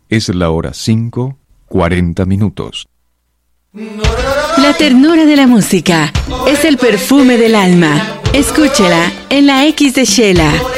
Es la hora 5:40. La ternura de la música es el perfume del alma. Escúchela en la X de Shela.